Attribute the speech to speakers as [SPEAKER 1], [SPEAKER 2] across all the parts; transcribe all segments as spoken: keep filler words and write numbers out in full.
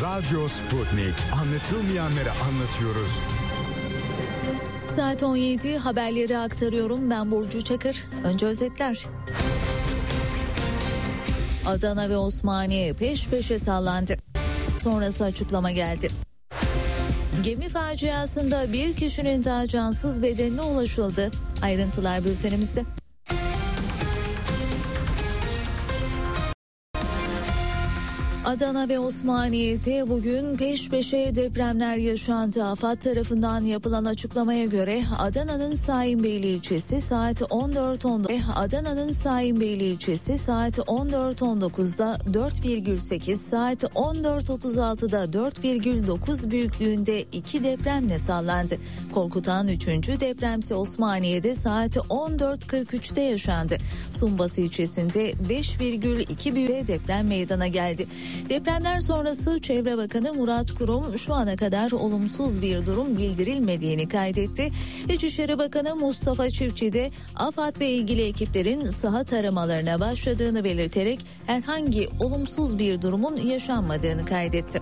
[SPEAKER 1] Radyo Sputnik. Anlatılmayanları anlatıyoruz.
[SPEAKER 2] Saat on yedi, haberleri aktarıyorum. Ben Burcu Çakır. Önce özetler. Adana ve Osmaniye peş peşe sallandı. Sonrası açıklama geldi. Gemi faciasında bir kişinin daha cansız bedenine ulaşıldı. Ayrıntılar bültenimizde. Adana ve Osmaniye'de bugün peş peşe depremler yaşandı. AFAD tarafından yapılan açıklamaya göre Adana'nın Saimbeyli ilçesi saat on dört on dokuz, Adana'nın Saimbeyli ilçesi saat on dört on dokuzda dört virgül sekiz, saat on dört otuz altıda dört virgül dokuz büyüklüğünde iki depremle sallandı. Korkutan üçüncü depremse Osmaniye'de saat on dört kırk üçte yaşandı. Sumbası ilçesinde beş virgül iki büyüklüğünde deprem meydana geldi. Depremler sonrası Çevre Bakanı Murat Kurum şu ana kadar olumsuz bir durum bildirilmediğini kaydetti. İçişleri Bakanı Mustafa Çiftçi de AFAD ve ilgili ekiplerin saha taramalarına başladığını belirterek herhangi olumsuz bir durumun yaşanmadığını kaydetti.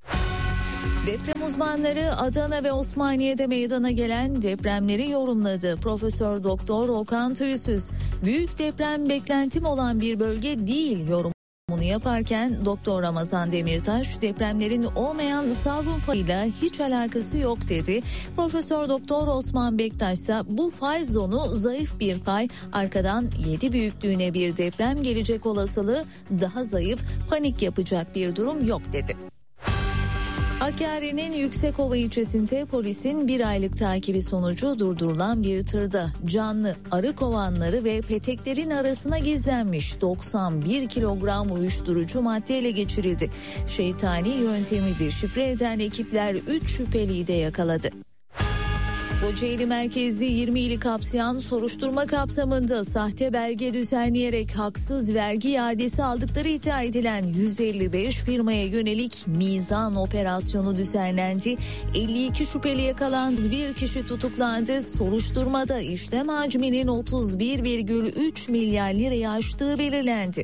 [SPEAKER 2] Deprem uzmanları Adana ve Osmaniye'de meydana gelen depremleri yorumladı. Profesör Doktor Okan Tüysüz, büyük deprem beklentim olan bir bölge değil yorumu. Bunu yaparken Doktor Ramazan Demirtaş depremlerin olmayan savrun fayıyla hiç alakası yok dedi. Profesör Doktor Osman Bektaş ise bu fay zonu zayıf bir fay, arkadan yedi büyüklüğüne bir deprem gelecek olasılığı daha zayıf, panik yapacak bir durum yok dedi. Hakkari'nin Yüksekova ilçesinde polisin bir aylık takibi sonucu durdurulan bir tırda canlı arı kovanları ve peteklerin arasına gizlenmiş doksan bir kilogram uyuşturucu madde ele geçirildi. Şeytani yöntemi bir şifre eden ekipler üç şüpheliyi de yakaladı. Kocaeli merkezli yirmi ili kapsayan soruşturma kapsamında sahte belge düzenleyerek haksız vergi iadesi aldıkları iddia edilen yüz elli beş firmaya yönelik mizan operasyonu düzenlendi. elli iki şüpheli yakalandı, bir kişi tutuklandı. Soruşturmada işlem hacminin otuz bir virgül üç milyar lirayı aştığı belirlendi.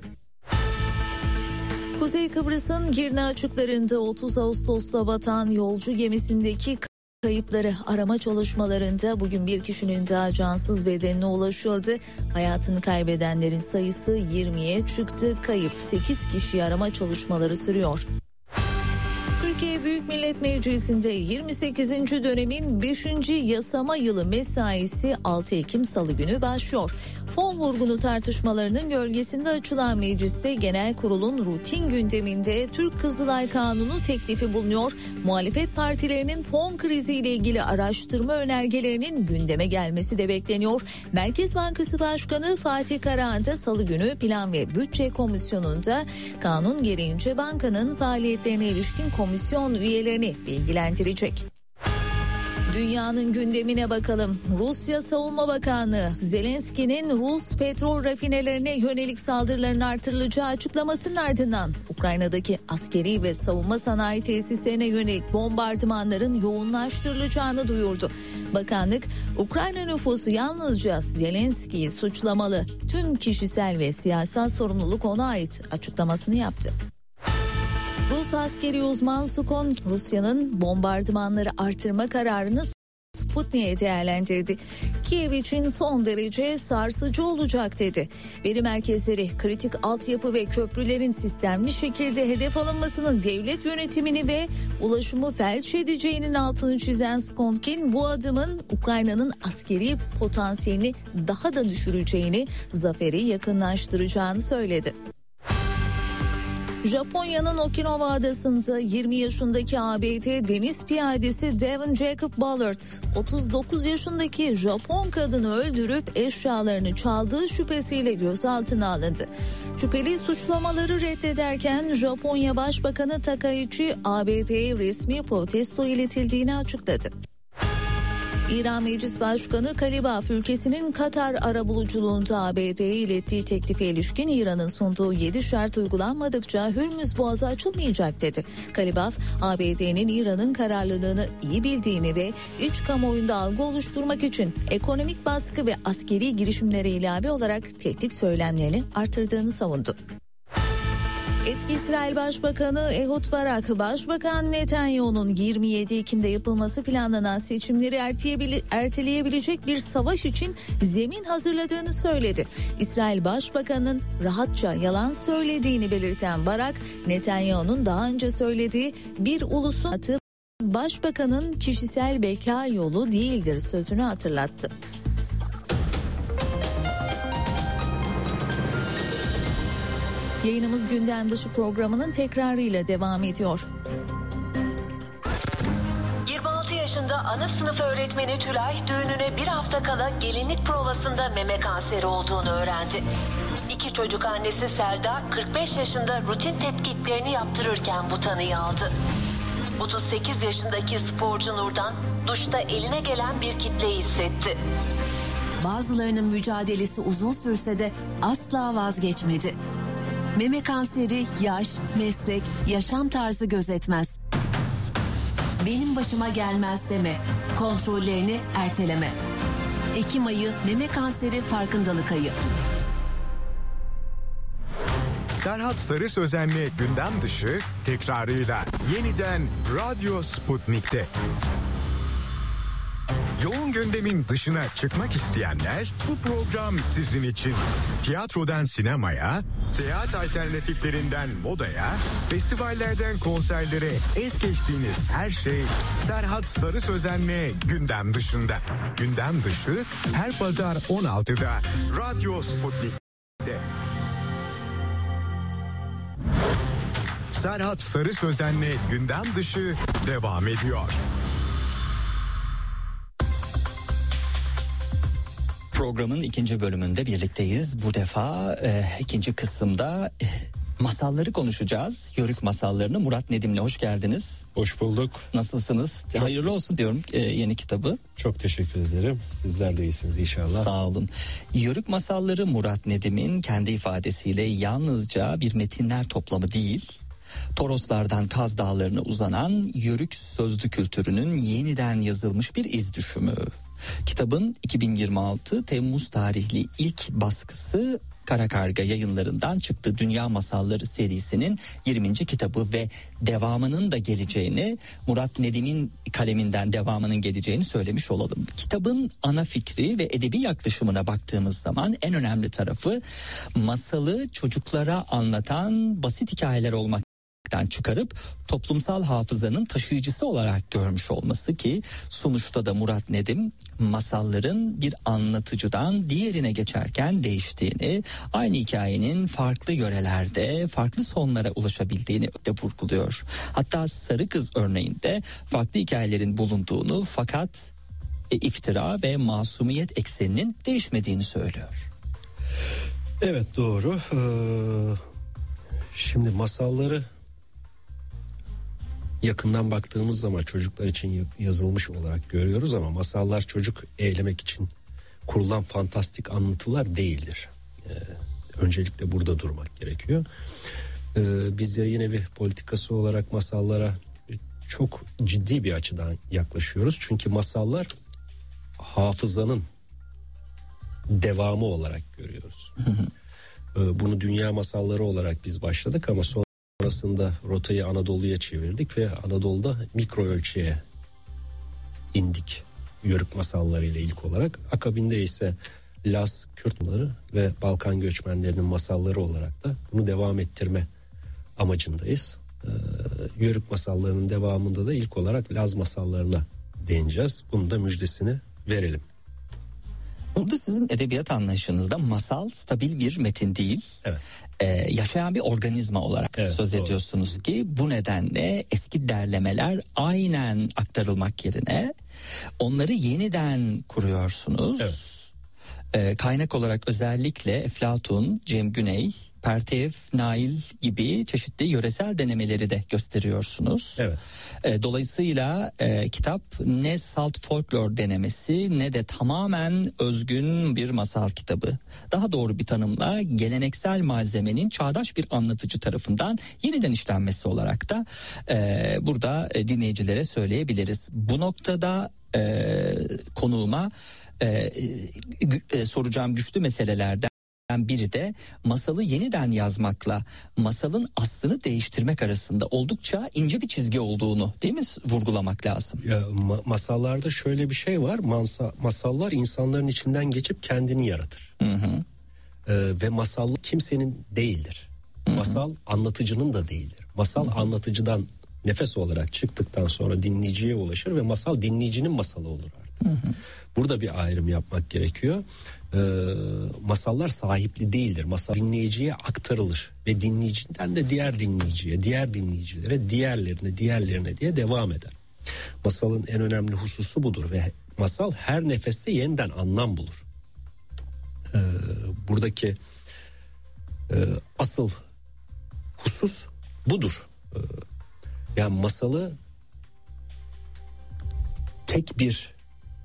[SPEAKER 2] Kuzey Kıbrıs'ın Girne açıklarında otuz Ağustos'ta batan yolcu gemisindeki kayıpları arama çalışmalarında bugün bir kişinin daha cansız bedenine ulaşıldı. Hayatını kaybedenlerin sayısı yirmiye çıktı. Kayıp sekiz kişi arama çalışmaları sürüyor. Türkiye Büyük Millet Meclisi'nde yirmi sekizinci dönemin beşinci yasama yılı mesaisi altı Ekim Salı günü başlıyor. Fon vurgunu tartışmalarının gölgesinde açılan mecliste genel kurulun rutin gündeminde Türk Kızılay Kanunu teklifi bulunuyor. Muhalefet partilerinin fon kriziyle ilgili araştırma önergelerinin gündeme gelmesi de bekleniyor. Merkez Bankası Başkanı Fatih Karahan da Salı günü Plan ve Bütçe Komisyonu'nda kanun gereğince bankanın faaliyetlerine ilişkin komisyon üyelerini bilgilendirecek. Dünyanın gündemine bakalım. Rusya Savunma Bakanı Zelenski'nin Rus petrol rafinelerine yönelik saldırıların artırılacağı açıklamasının ardından Ukrayna'daki askeri ve savunma sanayi tesislerine yönelik bombardımanların yoğunlaştırılacağını duyurdu. Bakanlık, Ukrayna nüfusu yalnızca Zelenski'yi suçlamalı, tüm kişisel ve siyasal sorumluluk ona ait açıklamasını yaptı. Rus askeri uzman Sukon, Rusya'nın bombardımanları artırma kararını Sputnik'e değerlendirdi. Kiev için son derece sarsıcı olacak dedi. Veri merkezleri, kritik altyapı ve köprülerin sistemli şekilde hedef alınmasının devlet yönetimini ve ulaşımı felç edeceğinin altını çizen Skonkin, bu adımın Ukrayna'nın askeri potansiyelini daha da düşüreceğini, zaferi yakınlaştıracağını söyledi. Japonya'nın Okinawa adasında yirmi yaşındaki A B D deniz piyadesi Devon Jacob Ballard, otuz dokuz yaşındaki Japon kadını öldürüp eşyalarını çaldığı şüphesiyle gözaltına alındı. Şüpheli suçlamaları reddederken Japonya Başbakanı Takaichi A B D'ye resmi protesto iletildiğini açıkladı. İran Meclis Başkanı Kalibaf, ülkesinin Katar arabuluculuğunda A B D'ye ilettiği teklife ilişkin İran'ın sunduğu yedi şart uygulanmadıkça Hürmüz Boğazı açılmayacak dedi. Kalibaf, A B D'nin İran'ın kararlılığını iyi bildiğini ve iç kamuoyunda algı oluşturmak için ekonomik baskı ve askeri girişimlere ilave olarak tehdit söylemlerini artırdığını savundu. Eski İsrail Başbakanı Ehud Barak, Başbakan Netanyahu'nun yirmi yedi Ekim'de yapılması planlanan seçimleri erteleyebilecek bir savaş için zemin hazırladığını söyledi. İsrail Başbakanı'nın rahatça yalan söylediğini belirten Barak, Netanyahu'nun daha önce söylediği bir ulusun atı Başbakanın kişisel beka yolu değildir sözünü hatırlattı. Yayınımız gündem dışı programının tekrarıyla devam ediyor.
[SPEAKER 3] yirmi altı yaşında ana sınıf öğretmeni Tülay düğününe bir hafta kala gelinlik provasında meme kanseri olduğunu öğrendi. İki çocuk annesi Selda kırk beş yaşında rutin tetkiklerini yaptırırken bu tanıyı aldı. otuz sekiz yaşındaki sporcu Nurdan duşta eline gelen bir kitleyi hissetti.
[SPEAKER 4] Bazılarının mücadelesi uzun sürse de asla vazgeçmedi. Meme kanseri yaş, meslek, yaşam tarzı gözetmez. Benim başıma gelmez deme, kontrollerini erteleme. Ekim ayı meme kanseri farkındalık ayı.
[SPEAKER 1] Serhat Sarı Sözen'le gündem dışı tekrarıyla yeniden Radyo Sputnik'te. Yoğun gündemin dışına çıkmak isteyenler bu program sizin için. Tiyatrodan sinemaya, seyahat alternatiflerinden modaya, festivallerden konserlere es geçtiğiniz her şey Serhat Sarı Sözen'le gündem dışında. Gündem dışı her pazar on altıda Radyo Sputnik'te. Serhat Sarı Sözen'le gündem dışı devam ediyor.
[SPEAKER 5] Programın ikinci bölümünde birlikteyiz. Bu defa e, ikinci kısımda e, masalları konuşacağız. Yörük masallarını. Murat Nedim'le hoş geldiniz.
[SPEAKER 6] Hoş bulduk.
[SPEAKER 5] Nasılsınız? Çok hayırlı olsun diyorum e, yeni kitabı.
[SPEAKER 6] Çok teşekkür ederim. Sizler de iyisiniz inşallah.
[SPEAKER 5] Sağ olun. Yörük masalları Murat Nedim'in kendi ifadesiyle yalnızca bir metinler toplamı değil, Toroslardan Kaz Dağları'na uzanan Yörük sözlü kültürünün yeniden yazılmış bir iz düşümü. Kitabın iki bin yirmi altı Temmuz tarihli ilk baskısı Karakarga Yayınlarından çıktı. Dünya Masalları serisinin yirminci kitabı ve devamının da geleceğini, Murat Nedim'in kaleminden devamının geleceğini söylemiş olalım. Kitabın ana fikri ve edebi yaklaşımına baktığımız zaman en önemli tarafı masalı çocuklara anlatan basit hikayeler olmak çıkarıp toplumsal hafızanın taşıyıcısı olarak görmüş olması ki sonuçta da Murat Nedim masalların bir anlatıcıdan diğerine geçerken değiştiğini, aynı hikayenin farklı yörelerde farklı sonlara ulaşabildiğini de vurguluyor. Hatta Sarı Kız örneğinde farklı hikayelerin bulunduğunu fakat e, iftira ve masumiyet ekseninin değişmediğini söylüyor.
[SPEAKER 6] Evet, doğru. Ee, şimdi masalları yakından baktığımız zaman çocuklar için yazılmış olarak görüyoruz ama masallar çocuk eğlemek için kurulan fantastik anlatılar değildir. Ee, öncelikle burada durmak gerekiyor. Ee, biz yayın evi politikası olarak masallara çok ciddi bir açıdan yaklaşıyoruz. Çünkü masallar hafızanın devamı olarak görüyoruz. Ee, bunu dünya masalları olarak biz başladık ama sonra Sonrasında rotayı Anadolu'ya çevirdik ve Anadolu'da mikro ölçüye indik Yörük masallarıyla ilk olarak. Akabinde ise Laz, Kürtleri ve Balkan göçmenlerinin masalları olarak da bunu devam ettirme amacındayız. Ee, Yörük masallarının devamında da ilk olarak Laz masallarına değineceğiz. Bunun da müjdesini verelim.
[SPEAKER 5] Burada sizin edebiyat anlayışınızda masal stabil bir metin değil,
[SPEAKER 6] evet.
[SPEAKER 5] e, yaşayan bir organizma olarak evet, söz doğru. ediyorsunuz ki bu nedenle eski derlemeler aynen aktarılmak yerine onları yeniden kuruyorsunuz.
[SPEAKER 6] Evet.
[SPEAKER 5] E, kaynak olarak özellikle Eflatun, Cem Güney, Pertev, Nail gibi çeşitli yöresel denemeleri de gösteriyorsunuz.
[SPEAKER 6] Evet.
[SPEAKER 5] E, dolayısıyla e, kitap ne salt folklor denemesi ne de tamamen özgün bir masal kitabı. Daha doğru bir tanımla geleneksel malzemenin çağdaş bir anlatıcı tarafından yeniden işlenmesi olarak da e, burada e, dinleyicilere söyleyebiliriz. Bu noktada e, konuğuma e, e, soracağım güçlü meselelerden biri de masalı yeniden yazmakla masalın aslını değiştirmek arasında oldukça ince bir çizgi olduğunu, değil mi, vurgulamak lazım.
[SPEAKER 6] Ya, ma- masallarda şöyle bir şey var. Mansa, masallar insanların içinden geçip kendini yaratır. Hı hı. Ee, ve masal kimsenin değildir. Hı hı. Masal anlatıcının da değildir. Masal hı hı. anlatıcıdan nefes olarak çıktıktan sonra dinleyiciye ulaşır ve masal dinleyicinin masalı olur artık. Hı hı. Burada bir ayrım yapmak gerekiyor. Ee, masallar sahipli değildir. Masal dinleyiciye aktarılır ve dinleyiciden de diğer dinleyiciye, diğer dinleyicilere, diğerlerine, diğerlerine diye devam eder. Masalın en önemli hususu budur ve masal her nefeste yeniden anlam bulur. Ee, buradaki e, asıl husus budur. Ee, yani masalı tek bir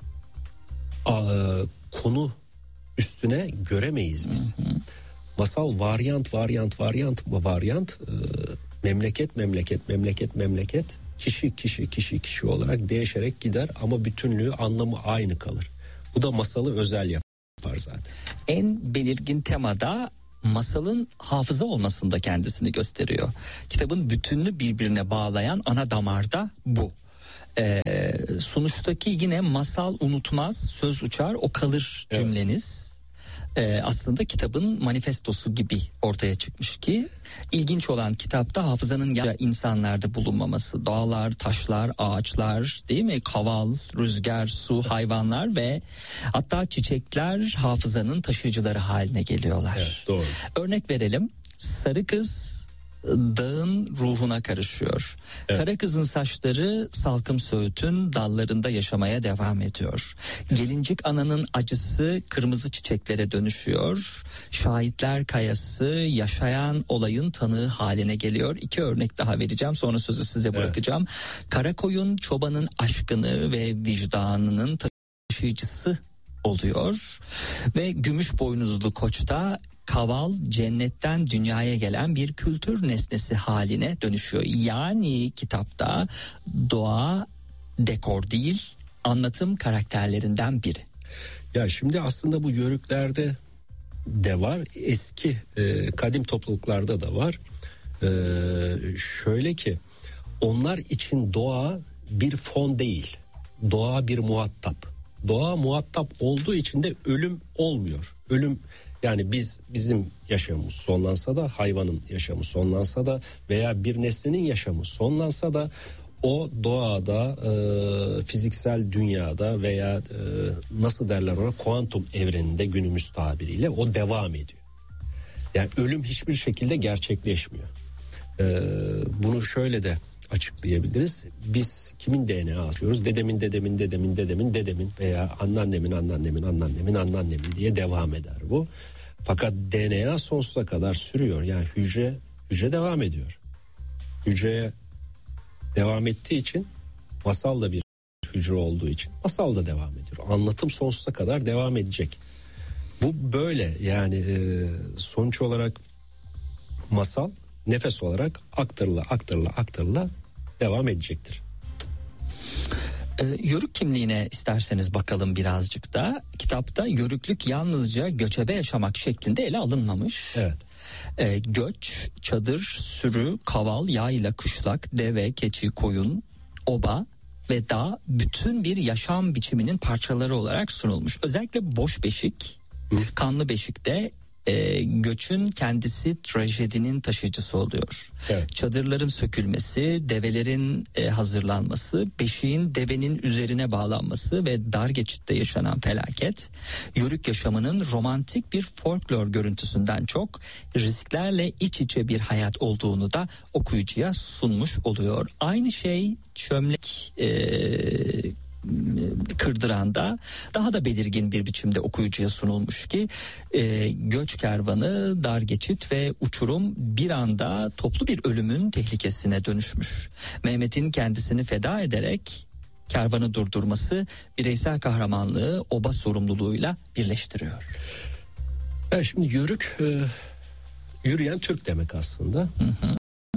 [SPEAKER 6] a, konu üstüne göremeyiz biz. Hı hı. Masal varyant, varyant, varyant, varyant, e, memleket, memleket, memleket, memleket, kişi, kişi, kişi, kişi olarak değişerek gider ama bütünlüğü, anlamı aynı kalır. Bu da masalı özel yapar zaten.
[SPEAKER 5] En belirgin temada masalın hafıza olmasında kendisini gösteriyor. Kitabın bütününü birbirine bağlayan ana damar da bu. Ee, sonuçtaki yine masal unutmaz, söz uçar, o kalır cümleniz. Ee, aslında kitabın manifestosu gibi ortaya çıkmış ki ilginç olan kitapta hafızanın ya insanlarda bulunmaması, dağlar, taşlar, ağaçlar, değil mi? Kaval, rüzgar, su, hayvanlar ve hatta çiçekler hafızanın taşıyıcıları haline geliyorlar.
[SPEAKER 6] Evet, doğru.
[SPEAKER 5] Örnek verelim. Sarı kız dağın ruhuna karışıyor. Evet. Kara kızın saçları Salkım Söğüt'ün dallarında yaşamaya devam ediyor. Evet. Gelincik ananın acısı kırmızı çiçeklere dönüşüyor. Şahitler kayası yaşayan olayın tanığı haline geliyor. İki örnek daha vereceğim, sonra sözü size bırakacağım. Evet. Karakoyun çobanın aşkını ve vicdanının taşıyıcısı oluyor. Ve gümüş boynuzlu koçta kaval cennetten dünyaya gelen bir kültür nesnesi haline dönüşüyor. Yani kitapta doğa dekor değil, anlatım karakterlerinden biri.
[SPEAKER 6] Ya şimdi aslında bu yörüklerde de var, eski e, kadim topluluklarda da var. E, şöyle ki onlar için doğa bir fon değil, doğa bir muhatap. Doğa muhatap olduğu için de ölüm olmuyor. Ölüm, yani biz bizim yaşamımız sonlansa da, hayvanın yaşamı sonlansa da veya bir nesnenin yaşamı sonlansa da o doğada, e, fiziksel dünyada veya e, nasıl derler ona, kuantum evreninde günümüz tabiriyle o devam ediyor. Yani ölüm hiçbir şekilde gerçekleşmiyor. E, bunu şöyle de açıklayabiliriz. Biz kimin D N A'sı alıyoruz? Dedemin, dedemin, dedemin, dedemin, dedemin veya anneannemin, anneannemin, anneannemin, anneannemin diye devam eder bu. Fakat D N A sonsuza kadar sürüyor. Yani hücre hücre devam ediyor. Hücreye devam ettiği için, masal da bir hücre olduğu için masal da devam ediyor. Anlatım sonsuza kadar devam edecek. Bu böyle yani e, sonuç olarak masal nefes olarak aktarıla aktarıla aktarıla devam edecektir.
[SPEAKER 5] Ee, yörük kimliğine isterseniz bakalım birazcık da. Kitapta yörüklük yalnızca göçebe yaşamak şeklinde ele alınmamış.
[SPEAKER 6] Evet.
[SPEAKER 5] Ee, göç, çadır, sürü, kaval, yayla, kışlak, deve, keçi, koyun, oba ve dağ bütün bir yaşam biçiminin parçaları olarak sunulmuş. Özellikle boş beşik, Hı. kanlı beşikte E, göçün kendisi trajedinin taşıyıcısı oluyor. Evet. Çadırların sökülmesi, develerin e, hazırlanması, beşiğin devenin üzerine bağlanması ve dar geçitte yaşanan felaket, yörük yaşamının romantik bir folklor görüntüsünden çok risklerle iç içe bir hayat olduğunu da okuyucuya sunmuş oluyor. Aynı şey çömlek e, Kırdıranda daha da belirgin bir biçimde okuyucuya sunulmuş ki e, göç kervanı, dar geçit ve uçurum bir anda toplu bir ölümün tehlikesine dönüşmüş. Mehmet'in kendisini feda ederek kervanı durdurması bireysel kahramanlığı oba sorumluluğuyla birleştiriyor.
[SPEAKER 6] Evet, şimdi yörük e, yürüyen Türk demek aslında. Hı hı.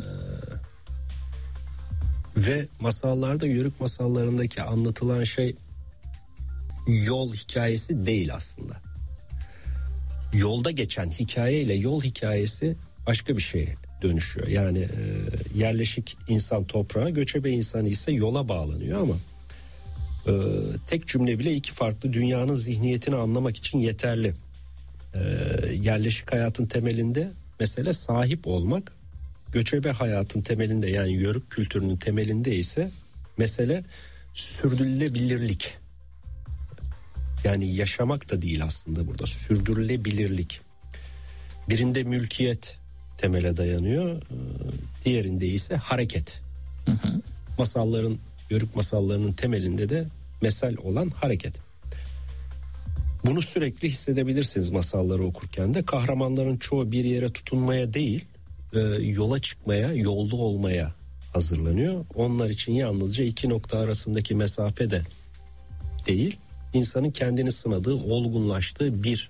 [SPEAKER 6] Ve masallarda, yörük masallarındaki anlatılan şey yol hikayesi değil aslında. yolda geçen hikayeyle yol hikayesi başka bir şeye dönüşüyor. Yani e, yerleşik insan toprağa, göçebe insan ise yola bağlanıyor ama e, tek cümle bile iki farklı dünyanın zihniyetini anlamak için yeterli. E, yerleşik hayatın temelinde mesele sahip olmak, göçebe hayatın temelinde yani yörük kültürünün temelinde ise mesele sürdürülebilirlik. Yani yaşamak da değil aslında burada, sürdürülebilirlik. Birinde mülkiyet temele dayanıyor, diğerinde ise hareket. Hı hı. Masalların, yörük masallarının temelinde de mesel olan hareket. Bunu sürekli hissedebilirsiniz masalları okurken de. Kahramanların çoğu bir yere tutunmaya değil, yola çıkmaya, yolda olmaya hazırlanıyor. Onlar için yalnızca iki nokta arasındaki mesafe de değil, insanın kendini sınadığı, olgunlaştığı bir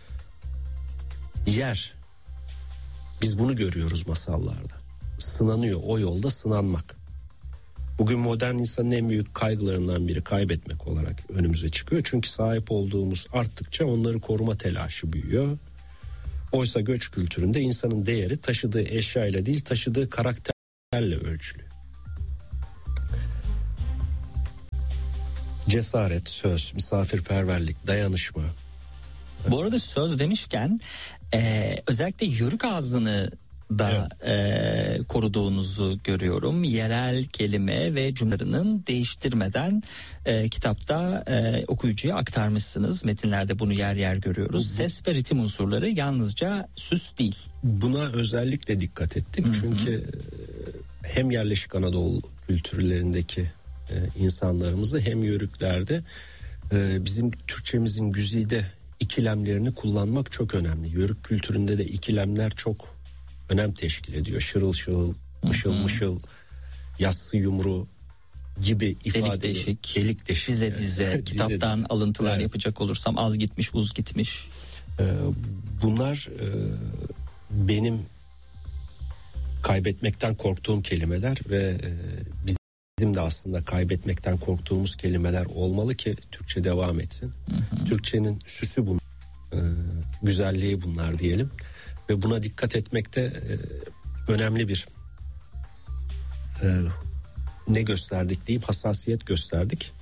[SPEAKER 6] yer. Biz bunu görüyoruz masallarda. Sınanıyor, o yolda sınanmak. Bugün modern insanın en büyük kaygılarından biri kaybetmek olarak önümüze çıkıyor. Çünkü sahip olduğumuz arttıkça onları koruma telaşı büyüyor. Oysa göç kültüründe insanın değeri taşıdığı eşyayla değil, taşıdığı karakterle ölçülü. Cesaret, söz, misafirperverlik, dayanışma.
[SPEAKER 5] Bu arada söz demişken e, özellikle yörük ağzını da evet. e, koruduğunuzu görüyorum. Yerel kelime ve cümlelerinin değiştirmeden e, kitapta e, okuyucuya aktarmışsınız. Metinlerde bunu yer yer görüyoruz. Hı-hı. Ses ve ritim unsurları yalnızca süs değil.
[SPEAKER 6] Buna özellikle dikkat ettik. Hı-hı. Çünkü hem yerleşik Anadolu kültürlerindeki e, insanlarımızı hem yörüklerde e, bizim Türkçemizin güzide ikilemlerini kullanmak çok önemli. Yörük kültüründe de ikilemler çok önem teşkil ediyor. Şırıl şırıl, mışıl mışıl, yassı yumru gibi ifade.
[SPEAKER 5] Delik deşik,
[SPEAKER 6] delik deşik.
[SPEAKER 5] Dize dize, kitaptan dize, alıntılar evet. yapacak olursam az gitmiş, uz gitmiş.
[SPEAKER 6] Ee, bunlar e, benim kaybetmekten korktuğum kelimeler ve e, bizim de aslında kaybetmekten korktuğumuz kelimeler olmalı ki Türkçe devam etsin. Hı hı. Türkçenin süsü bunlar, e, güzelliği bunlar diyelim. Ve buna dikkat etmekte e, önemli bir e, ne gösterdik diyeyim, hassasiyet gösterdik.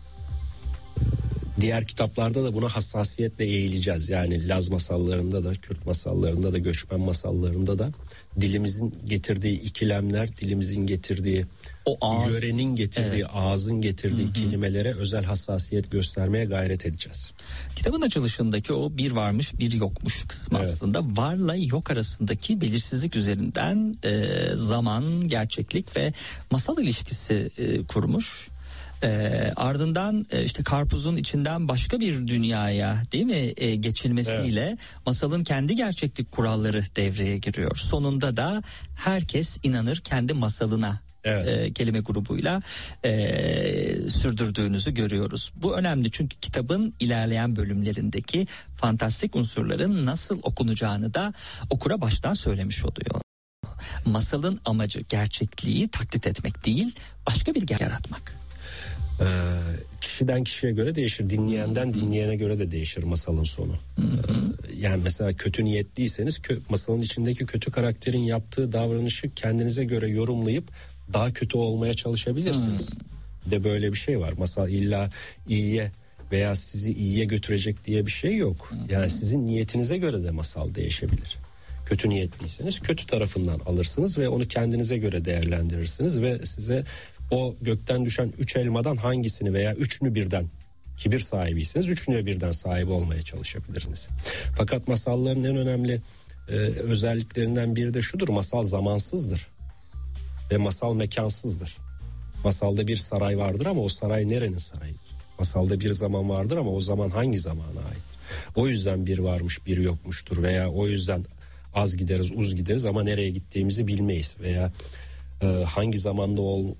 [SPEAKER 6] E, diğer kitaplarda da buna hassasiyetle eğileceğiz. Yani Laz masallarında da, Kürt masallarında da, göçmen masallarında da dilimizin getirdiği ikilemler, dilimizin getirdiği, o ağız, yörenin getirdiği, evet. ağzın getirdiği Hı-hı. kelimelere özel hassasiyet göstermeye gayret edeceğiz.
[SPEAKER 5] Kitabın açılışındaki o bir varmış bir yokmuş kısmı evet. aslında varla yok arasındaki belirsizlik üzerinden e, zaman, gerçeklik ve masal ilişkisi e, kurmuş. E, ardından e, işte karpuzun içinden başka bir dünyaya değil mi e, geçilmesiyle evet. masalın kendi gerçeklik kuralları devreye giriyor. Sonunda da herkes inanır kendi masalına evet. e, kelime grubuyla e, sürdürdüğünüzü görüyoruz. Bu önemli çünkü kitabın ilerleyen bölümlerindeki fantastik unsurların nasıl okunacağını da okura baştan söylemiş oluyor. Masalın amacı gerçekliği taklit etmek değil, başka bir gerçek yaratmak.
[SPEAKER 6] Ee, kişiden kişiye göre değişir, dinleyenden dinleyene göre de değişir masalın sonu. Hı hı. Ee, yani mesela kötü niyetliyseniz kö- masalın içindeki kötü karakterin yaptığı davranışı kendinize göre yorumlayıp daha kötü olmaya çalışabilirsiniz. Hı. De böyle bir şey var. Masal illa iyiye veya sizi iyiye götürecek diye bir şey yok. Hı hı. Yani sizin niyetinize göre de masal değişebilir. Kötü niyetliyseniz kötü tarafından alırsınız ve onu kendinize göre değerlendirirsiniz ve size o gökten düşen üç elmadan hangisini veya üçünü birden, kibir sahibiyseniz üçünü birden sahibi olmaya çalışabilirsiniz. Fakat masalların en önemli e, özelliklerinden biri de şudur: masal zamansızdır ve masal mekansızdır. Masalda bir saray vardır ama o saray nerenin sarayıdır? Masalda bir zaman vardır ama o zaman hangi zamana ait? O yüzden bir varmış bir yokmuştur veya o yüzden az gideriz uz gideriz ama nereye gittiğimizi bilmeyiz veya e, hangi zamanda ol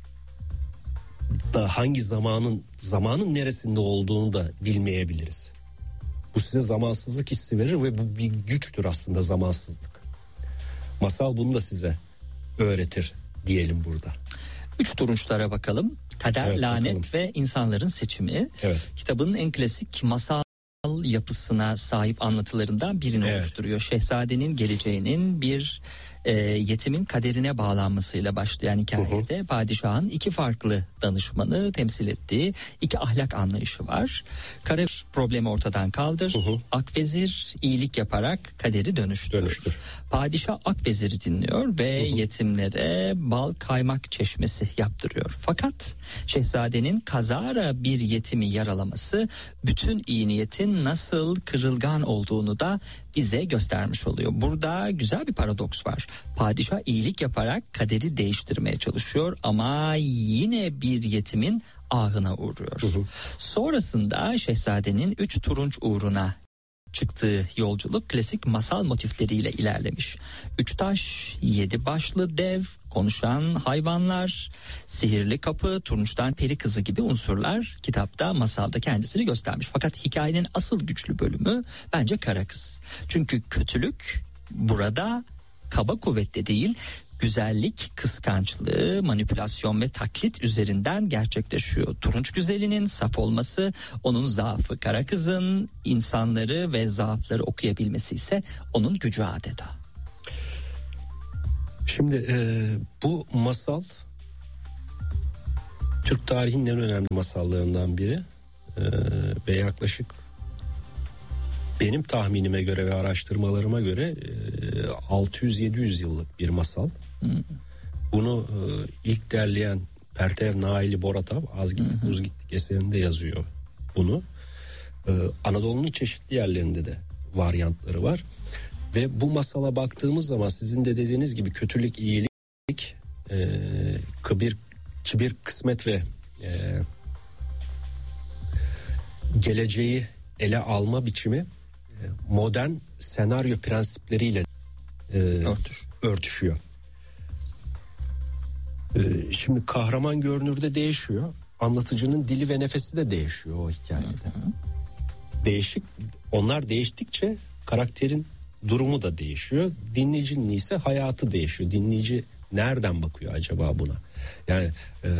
[SPEAKER 6] da hangi zamanın zamanın neresinde olduğunu da bilmeyebiliriz. Bu size zamansızlık hissi verir ve bu bir güçtür aslında, zamansızlık. Masal bunu da size öğretir diyelim burada.
[SPEAKER 5] Üç turunçlara bakalım. Kader, evet, lanet bakalım. Ve insanların seçimi.
[SPEAKER 6] Evet.
[SPEAKER 5] Kitabın en klasik masal yapısına sahip anlatılarından birini
[SPEAKER 6] Evet.
[SPEAKER 5] oluşturuyor. Şehzadenin geleceğinin bir e, yetimin kaderine bağlanmasıyla başlayan hikayede, hı hı, padişahın iki farklı danışmanı temsil ettiği iki ahlak anlayışı var. Kara problemi ortadan kaldır, hı hı, akvezir iyilik yaparak kaderi dönüştür. dönüştür. Padişah akveziri dinliyor ve, hı hı, yetimlere bal kaymak çeşmesi yaptırıyor. Fakat şehzadenin kazara bir yetimi yaralaması bütün iyi niyetin nasıl kırılgan olduğunu da bize göstermiş oluyor. Burada güzel bir paradoks var. Padişah iyilik yaparak kaderi değiştirmeye çalışıyor ama yine bir yetimin ahına uğruyor. Hı hı. Sonrasında şehzadenin üç turunç uğruna çıktığı yolculuk klasik masal motifleriyle ilerlemiş. Üç taş, yedi başlı dev, konuşan hayvanlar, sihirli kapı, turunçtan peri kızı gibi unsurlar kitapta, masalda kendisini göstermiş. Fakat hikayenin asıl güçlü bölümü bence kara kız. Çünkü kötülük burada kaba kuvvetle değil, güzellik, kıskançlığı, manipülasyon ve taklit üzerinden gerçekleşiyor. Turunç güzelinin saf olması onun zaafı, kara kızın insanları ve zaafları okuyabilmesi ise onun gücü adeta.
[SPEAKER 6] Şimdi e, bu masal Türk tarihinin en önemli masallarından biri e, ve yaklaşık benim tahminime göre ve araştırmalarıma göre e, altı yüz yedi yüz yıllık bir masal. Hmm. Bunu e, ilk derleyen Pertev Naili Boratav Az Gittik Uz Gittik eserinde yazıyor bunu. E, Anadolu'nun çeşitli yerlerinde de varyantları var. Ve bu masala baktığımız zaman sizin de dediğiniz gibi kötülük, iyilik, e, kibir, kibir, kısmet ve e, geleceği ele alma biçimi e, modern senaryo prensipleriyle e, Örtüş. örtüşüyor. E, şimdi kahraman görünürde değişiyor. Anlatıcının dili ve nefesi de değişiyor o hikayede. Hı hı. Değişik, onlar değiştikçe karakterin durumu da değişiyor. Dinleyicinin ise hayatı değişiyor. Dinleyici nereden bakıyor acaba buna? Yani e,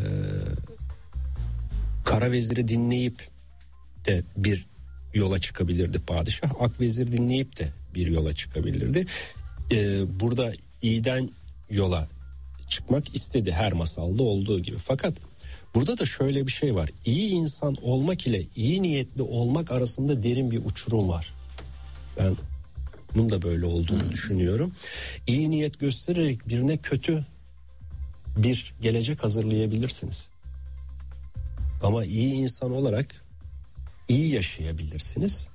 [SPEAKER 6] Kara Vezir'i dinleyip de bir yola çıkabilirdi padişah. Ak Vezir dinleyip de bir yola çıkabilirdi. E, burada iyiden yola çıkmak istedi her masalda olduğu gibi. Fakat burada da şöyle bir şey var. İyi insan olmak ile iyi niyetli olmak arasında derin bir uçurum var. Ben bunun da böyle olduğunu hmm. düşünüyorum. İyi niyet göstererek birine kötü bir gelecek hazırlayabilirsiniz. Ama iyi insan olarak iyi yaşayabilirsiniz.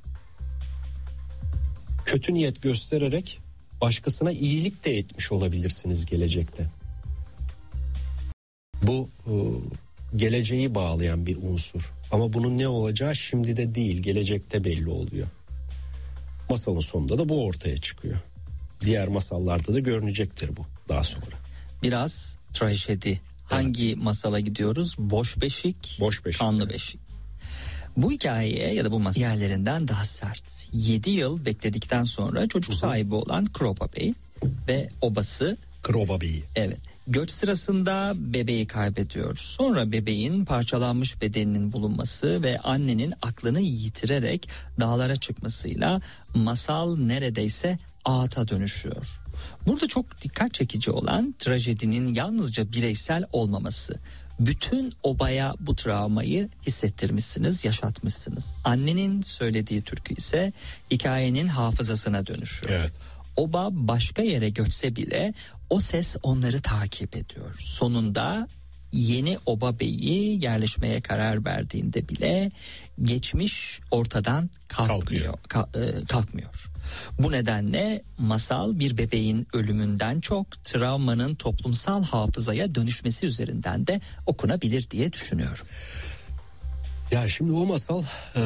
[SPEAKER 6] Kötü niyet göstererek başkasına iyilik de etmiş olabilirsiniz gelecekte. Bu e, geleceği bağlayan bir unsur. Ama bunun ne olacağı şimdi de değil, gelecekte belli oluyor. Masalın sonunda da bu ortaya çıkıyor. Diğer masallarda da görünecektir bu daha sonra. Biraz
[SPEAKER 5] trajedi. Evet. Hangi masala gidiyoruz? Boş beşik,
[SPEAKER 6] Boş beşik
[SPEAKER 5] kanlı
[SPEAKER 6] evet.
[SPEAKER 5] beşik. Bu hikayeye ya da bu masal yerlerinden daha sert. yedi yıl bekledikten sonra çocuk sahibi olan Kropa Bey ve obası
[SPEAKER 6] Kropa Bey.
[SPEAKER 5] Evet. Göç sırasında bebeği kaybediyor. Sonra bebeğin parçalanmış bedeninin bulunması ve annenin aklını yitirerek dağlara çıkmasıyla masal neredeyse ağıta dönüşüyor. Burada çok dikkat çekici olan trajedinin yalnızca bireysel olmaması. Bütün obaya bu travmayı hissettirmişsiniz, yaşatmışsınız. Annenin söylediği türkü ise hikayenin hafızasına dönüşüyor. Evet. Oba başka yere göçse bile o ses onları takip ediyor. Sonunda yeni oba beyi yerleşmeye karar verdiğinde bile geçmiş ortadan kalkmıyor. Kalkıyor. Kalkmıyor. Bu nedenle masal bir bebeğin ölümünden çok travmanın toplumsal hafızaya dönüşmesi üzerinden de okunabilir diye düşünüyorum.
[SPEAKER 6] Ya şimdi o masal e,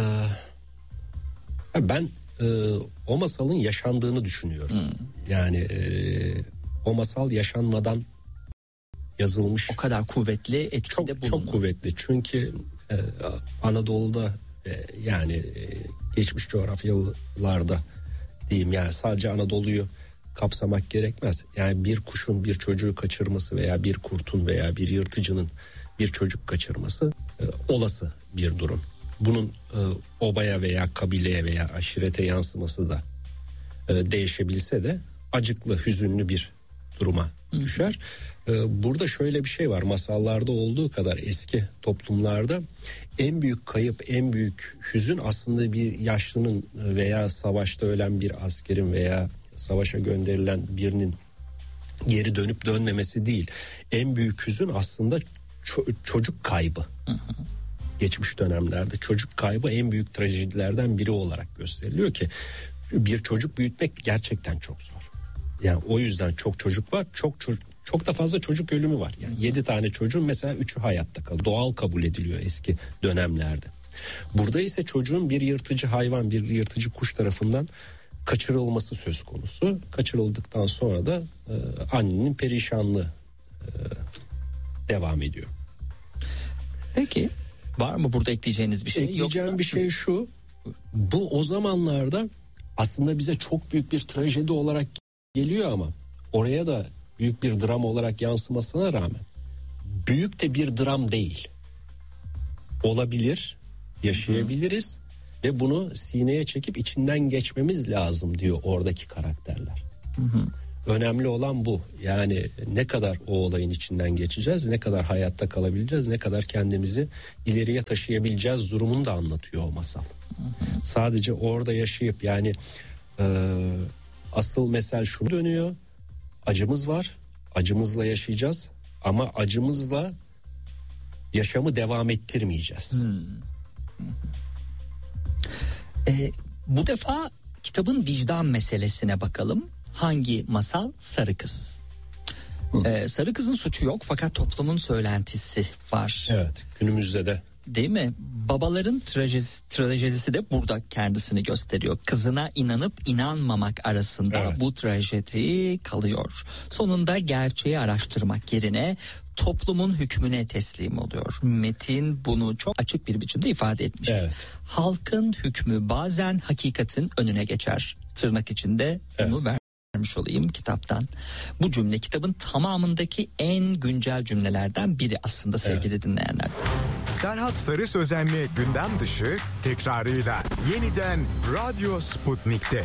[SPEAKER 6] ben e, o masalın yaşandığını düşünüyorum. Hmm. Yani e, o masal yaşanmadan yazılmış.
[SPEAKER 5] O kadar kuvvetli etkide
[SPEAKER 6] bulundu. Çok, çok kuvvetli çünkü e, Anadolu'da e, yani e, geçmiş coğrafyalarda diyeyim yani sadece Anadolu'yu kapsamak gerekmez. Yani bir kuşun bir çocuğu kaçırması veya bir kurtun veya bir yırtıcının bir çocuk kaçırması e, olası bir durum. bunun e, obaya veya kabileye veya aşirete yansıması da e, değişebilse de acıklı, hüzünlü bir duruma düşer. E, burada şöyle bir şey var, masallarda olduğu kadar eski toplumlarda en büyük kayıp, en büyük hüzün aslında bir yaşlının veya savaşta ölen bir askerin veya savaşa gönderilen birinin geri dönüp dönmemesi değil. En büyük hüzün aslında ço- çocuk kaybı. Hı hı. Geçmiş dönemlerde çocuk kaybı en büyük trajedilerden biri olarak gösteriliyor ki bir çocuk büyütmek gerçekten çok zor. Yani o yüzden çok çocuk var, çok çocuk, çok da fazla çocuk ölümü var. Yani yedi tane çocuğun mesela üçü hayatta kalıyor. Doğal kabul ediliyor eski dönemlerde. Burada ise çocuğun bir yırtıcı hayvan, bir yırtıcı kuş tarafından kaçırılması söz konusu. Kaçırıldıktan sonra da e, annenin perişanlığı e, devam ediyor.
[SPEAKER 5] Peki var mı burada ekleyeceğiniz bir şey?
[SPEAKER 6] Ekleyeceğim
[SPEAKER 5] Yoksa...
[SPEAKER 6] bir şey şu. Bu o zamanlarda aslında bize çok büyük bir trajedi olarak geliyor ama oraya da büyük bir dram olarak yansımasına rağmen büyük de bir dram değil. Olabilir, yaşayabiliriz. Hı. Ve bunu sineye çekip içinden geçmemiz lazım diyor oradaki karakterler. Hı hı. Önemli olan bu. Yani ne kadar o olayın içinden geçeceğiz, ne kadar hayatta kalabileceğiz, ne kadar kendimizi ileriye taşıyabileceğiz durumunu da anlatıyor o masal. Hı hı. Sadece orada yaşayıp yani e, asıl mesel şunu dönüyor. Acımız var, acımızla yaşayacağız ama acımızla yaşamı devam ettirmeyeceğiz. Hı hı.
[SPEAKER 5] Ee, bu defa kitabın vicdan meselesine bakalım. Hangi masal? Sarı Kız. Ee, Sarı Kız'ın suçu yok fakat toplumun söylentisi var.
[SPEAKER 6] Evet, günümüzde de.
[SPEAKER 5] Değil mi? Babaların trajedisi, trajedisi de burada kendisini gösteriyor. Kızına inanıp inanmamak arasında evet. Bu trajedi kalıyor. Sonunda gerçeği araştırmak yerine toplumun hükmüne teslim oluyor. Metin bunu çok açık bir biçimde ifade etmiş. Evet. Halkın hükmü bazen hakikatin önüne geçer. Tırnak içinde evet. Bunu vermiş olayım kitaptan. Bu cümle kitabın tamamındaki en güncel cümlelerden biri aslında sevgili evet. dinleyenler.
[SPEAKER 1] Serhat Sarı Sözen'le gündem dışı tekrarıyla yeniden Radyo Sputnik'te.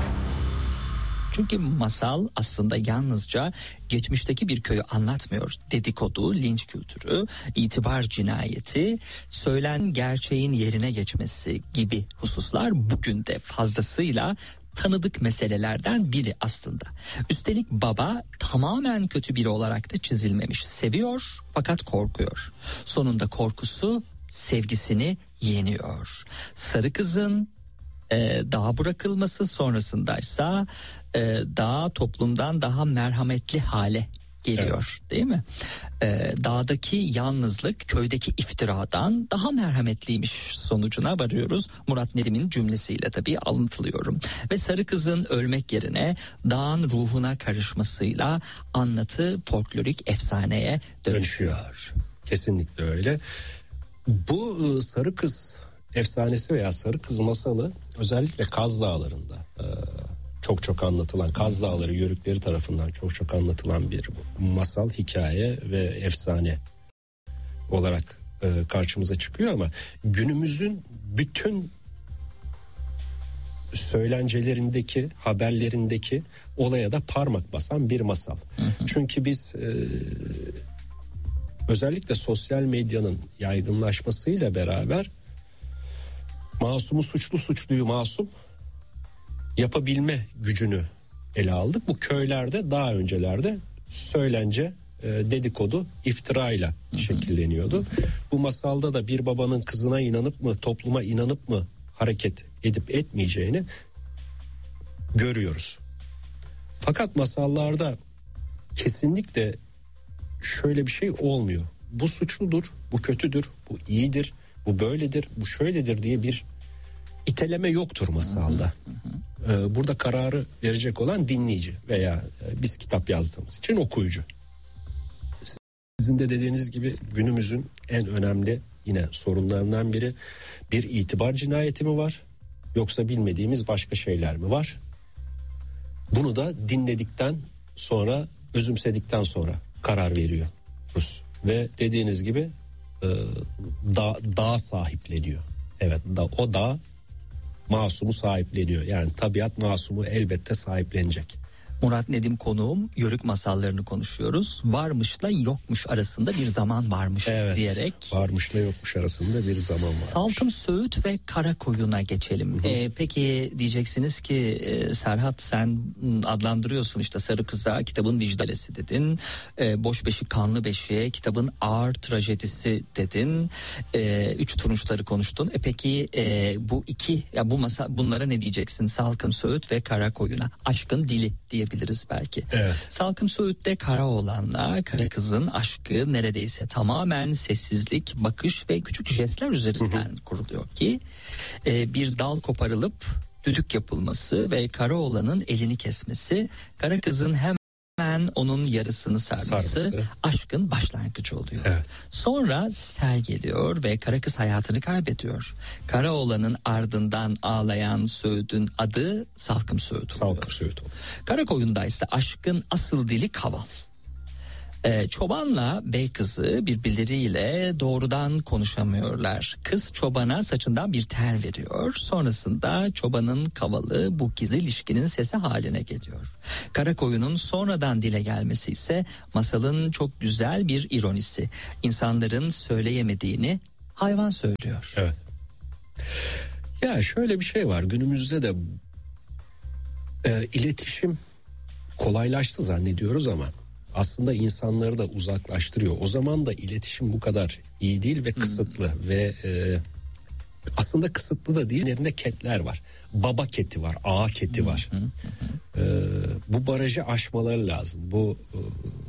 [SPEAKER 5] Çünkü masal aslında yalnızca geçmişteki bir köyü anlatmıyor. Dedikodu, linç kültürü, itibar cinayeti, söylen gerçeğin yerine geçmesi gibi hususlar bugün de fazlasıyla tanıdık meselelerden biri aslında. Üstelik baba tamamen kötü biri olarak da çizilmemiş. Seviyor fakat korkuyor. Sonunda korkusu sevgisini yeniyor. Sarı Kız'ın e, dağa bırakılması sonrasındaysa e, dağ toplumdan daha merhametli hale geliyor, evet. Değil mi? Ee, dağdaki yalnızlık köydeki iftiradan daha merhametliymiş sonucuna varıyoruz. Murat Nedim'in cümlesiyle tabii alıntılıyorum. Ve Sarı Kız'ın ölmek yerine dağın ruhuna karışmasıyla anlatı folklorik efsaneye dönüşüyor. dönüşüyor.
[SPEAKER 6] Kesinlikle öyle. Bu Sarı Kız efsanesi veya Sarı Kız masalı özellikle Kaz Dağları'nda e, çok çok anlatılan, Kaz Dağları yörükleri tarafından çok çok anlatılan bir masal, hikaye ve efsane olarak e, karşımıza çıkıyor ama günümüzün bütün söylencelerindeki, haberlerindeki olaya da parmak basan bir masal. Hı hı. Çünkü biz e, özellikle sosyal medyanın yaygınlaşmasıyla beraber masumu suçlu, suçluyu masum yapabilme gücünü ele aldık. Bu köylerde daha öncelerde söylence, e, dedikodu, iftirayla şekilleniyordu. Bu masalda da bir babanın kızına inanıp mı, topluma inanıp mı hareket edip etmeyeceğini görüyoruz. Fakat masallarda kesinlikle şöyle bir şey olmuyor. Bu suçludur, bu kötüdür, bu iyidir, bu böyledir, bu şöyledir diye bir iteleme yoktur masalda. Hı hı hı. Burada kararı verecek olan dinleyici veya biz kitap yazdığımız için okuyucu. Sizin de dediğiniz gibi günümüzün en önemli yine sorunlarından biri, bir itibar cinayeti mi var yoksa bilmediğimiz başka şeyler mi var? Bunu da dinledikten sonra, özümsedikten sonra karar veriyoruz. Ve dediğiniz gibi dağ, dağ sahipleniyor. Evet, da, o da masumu sahipleniyor. Yani tabiat masumu elbette sahiplenecek.
[SPEAKER 5] Murat Nedim konuğum, Yörük masallarını konuşuyoruz. Varmışla yokmuş arasında bir zaman varmış
[SPEAKER 6] evet,
[SPEAKER 5] diyerek.
[SPEAKER 6] Varmışla yokmuş arasında bir zaman varmış.
[SPEAKER 5] Salkım Söğüt ve Karakoyun'a geçelim. Ee, peki diyeceksiniz ki e, Serhat sen adlandırıyorsun işte Sarı Kız'a kitabın vicdanesi dedin. E, Boş Beşik Kanlı Beşik'e kitabın ağır trajedisi dedin. E, üç turunçları konuştun. E peki e, bu iki ya bu masa bunlara ne diyeceksin? Salkım Söğüt ve Karakoyun'a. Aşkın dili diye biliriz belki.
[SPEAKER 6] Evet.
[SPEAKER 5] Salkım Söğüt'te Karaoğlan'la Kara Kız'ın aşkı neredeyse tamamen sessizlik, bakış ve küçük jestler üzerinden kuruluyor ki e, bir dal koparılıp düdük yapılması ve Karaoğlan'ın elini kesmesi, Kara Kız'ın hemen onun yarısını sarması, sarması. aşkın başlangıcı oluyor.
[SPEAKER 6] Evet.
[SPEAKER 5] Sonra sel geliyor ve Kara Kız hayatını kaybediyor. Karaoğlan'ın ardından ağlayan Söğüt'ün adı Salkım Söğüt oluyor.
[SPEAKER 6] Salkım Söğüt oluyor.
[SPEAKER 5] Karakoyun'da ise aşkın asıl dili kaval. Ee, çobanla bey kızı birbirleriyle doğrudan konuşamıyorlar. Kız çobana saçından bir tel veriyor. Sonrasında çobanın kavalı bu gizli ilişkinin sesi haline geliyor. Karakoyun'un sonradan dile gelmesi ise masalın çok güzel bir ironisi. İnsanların söyleyemediğini hayvan söylüyor.
[SPEAKER 6] Evet. Ya şöyle bir şey var, günümüzde de e, iletişim kolaylaştı zannediyoruz ama aslında insanları da uzaklaştırıyor. O zaman da iletişim bu kadar iyi değil ve kısıtlı hmm. ve e, aslında kısıtlı da değil. Yerinde ketler var. Baba keti var, ağa keti var. Hmm. E, bu barajı aşmaları lazım. Bu e,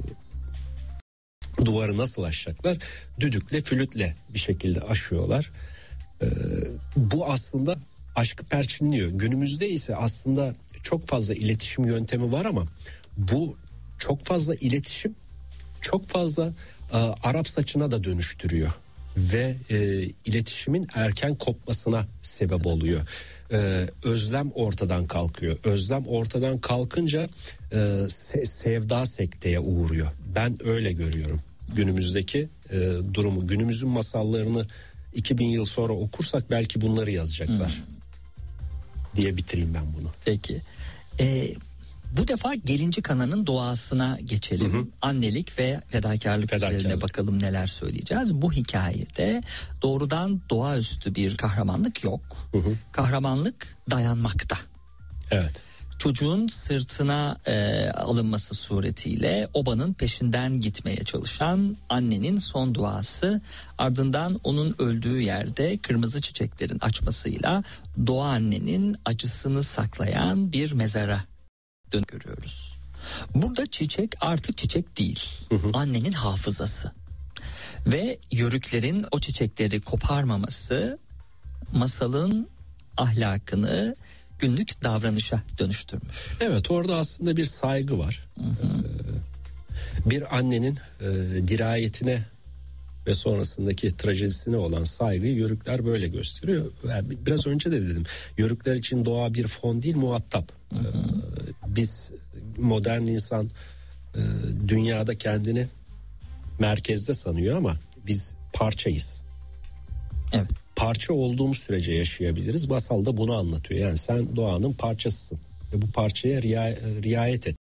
[SPEAKER 6] duvarı nasıl aşacaklar? Düdükle, flütle bir şekilde aşıyorlar. E, bu aslında aşkı perçinliyor. Günümüzde ise aslında çok fazla iletişim yöntemi var ama bu çok fazla iletişim çok fazla e, Arap saçına da dönüştürüyor ve e, iletişimin erken kopmasına sebep oluyor. E, özlem ortadan kalkıyor. Özlem ortadan kalkınca e, se- sevda sekteye uğruyor. Ben öyle görüyorum günümüzdeki e, durumu. Günümüzün masallarını iki bin yıl sonra okursak belki bunları yazacaklar hmm. diye bitireyim ben bunu.
[SPEAKER 5] Peki. Ee, bu defa Gelincik Ana'nın doğasına geçelim. Hı hı. Annelik ve fedakarlık, fedakarlık üzerine bakalım neler söyleyeceğiz. Bu hikayede doğrudan doğaüstü bir kahramanlık yok. Hı hı. Kahramanlık dayanmakta.
[SPEAKER 6] Evet.
[SPEAKER 5] Çocuğun sırtına e, alınması suretiyle obanın peşinden gitmeye çalışan annenin son duası, ardından onun öldüğü yerde kırmızı çiçeklerin açmasıyla doğa annenin acısını saklayan bir mezara dön görüyoruz. Burada çiçek artık çiçek değil, hı hı. annenin hafızası ve yörüklerin o çiçekleri koparmaması masalın ahlakını günlük davranışa dönüştürmüş.
[SPEAKER 6] Evet, orada aslında bir saygı var. Hı hı. Ee, bir annenin e, dirayetine ve sonrasındaki trajedisine olan saygıyı yörükler böyle gösteriyor. Yani biraz önce de dedim, yörükler için doğa bir fon değil, muhatap. Hı hı. Ee, biz modern insan e, dünyada kendini merkezde sanıyor ama biz parçayız.
[SPEAKER 5] Evet.
[SPEAKER 6] Parça olduğumuz sürece yaşayabiliriz. Masal da bunu anlatıyor. Yani sen doğanın parçasısın ve bu parçaya riay- riayet et.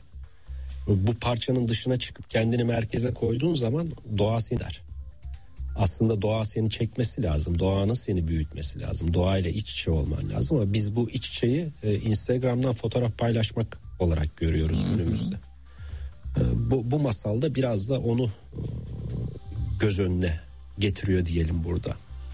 [SPEAKER 6] Bu parçanın dışına çıkıp kendini merkeze koyduğun zaman doğa seni der. Aslında doğa seni çekmesi lazım. Doğanın seni büyütmesi lazım. Doğayla iç içe olman lazım ama biz bu iç içeyi e, Instagram'dan fotoğraf paylaşmak olarak görüyoruz hmm. günümüzde. E, bu, bu masalda biraz da onu e, göz önüne getiriyor diyelim burada.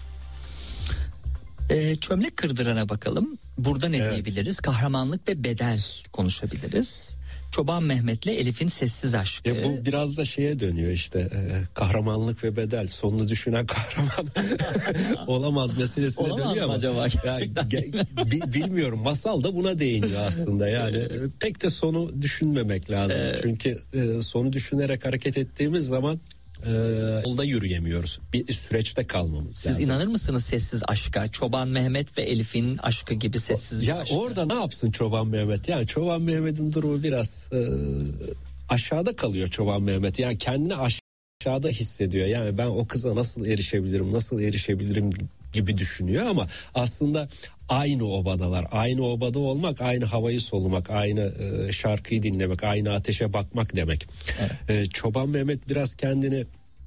[SPEAKER 5] E, çömlek kırdırana bakalım. Burada ne evet. diyebiliriz? Kahramanlık ve bedel konuşabiliriz. Çoban Mehmet'le Elif'in sessiz aşkı.
[SPEAKER 6] Ya bu biraz da şeye dönüyor işte e, kahramanlık ve bedel. Sonunu düşünen kahraman olamaz meselesine
[SPEAKER 5] olamaz
[SPEAKER 6] dönüyor ama.
[SPEAKER 5] Acaba
[SPEAKER 6] ya, ge, bi, bilmiyorum, masal da buna değiniyor aslında yani. e, pek de sonu düşünmemek lazım. Evet. Çünkü e, sonu düşünerek hareket ettiğimiz zaman Ee, yolda yürüyemiyoruz. Bir süreçte kalmamız
[SPEAKER 5] Siz
[SPEAKER 6] lazım.
[SPEAKER 5] Siz inanır mısınız sessiz aşka? Çoban Mehmet ve Elif'in aşkı gibi sessiz bir
[SPEAKER 6] ya
[SPEAKER 5] aşk.
[SPEAKER 6] Orada ne yapsın Çoban Mehmet? Yani Çoban Mehmet'in durumu biraz e, aşağıda kalıyor Çoban Mehmet. Yani kendini aşağıda hissediyor. Yani ben o kıza nasıl erişebilirim, nasıl erişebilirim gibi düşünüyor ama aslında aynı obadalar. Aynı obada olmak, aynı havayı solumak, aynı e, şarkıyı dinlemek, aynı ateşe bakmak demek. Evet. E, Çoban Mehmet biraz kendini,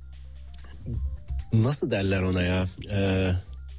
[SPEAKER 6] nasıl derler ona ya, e,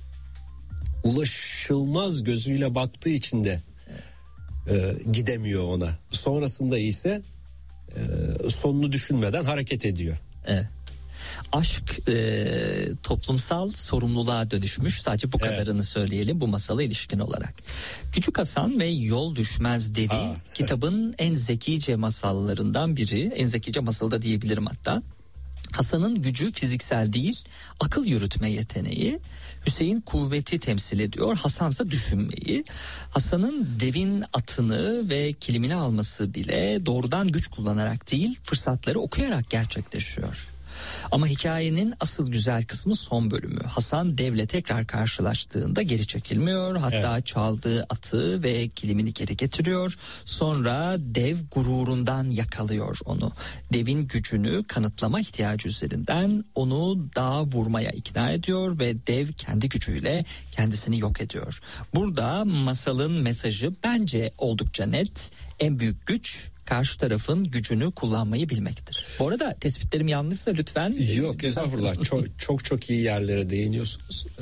[SPEAKER 6] ulaşılmaz gözüyle baktığı için de e, gidemiyor ona. Sonrasında ise e, sonunu düşünmeden hareket ediyor.
[SPEAKER 5] Evet. Aşk e, toplumsal sorumluluğa dönüşmüş. Sadece bu kadarını evet. söyleyelim bu masala ilişkin olarak. Küçük Hasan ve Yol Düşmez Devi Aa, kitabın evet. en zekice masallarından biri. En zekice masalı da diyebilirim hatta. Hasan'ın gücü fiziksel değil, akıl yürütme yeteneği. Hüseyin kuvveti temsil ediyor, Hasan'sa düşünmeyi. Hasan'ın devin atını ve kilimini alması bile doğrudan güç kullanarak değil, fırsatları okuyarak gerçekleşiyor. Ama hikayenin asıl güzel kısmı son bölümü. Hasan devle tekrar karşılaştığında geri çekilmiyor. Hatta evet. çaldığı atı ve kilimini geri getiriyor. Sonra dev gururundan yakalıyor onu. Devin gücünü kanıtlama ihtiyacı üzerinden onu dağa vurmaya ikna ediyor ve dev kendi gücüyle kendisini yok ediyor. Burada masalın mesajı bence oldukça net. En büyük güç karşı tarafın gücünü kullanmayı bilmektir. Bu arada tespitlerim yanlışsa lütfen.
[SPEAKER 6] Yok estağfurullah. çok çok çok iyi yerlere değiniyorsunuz.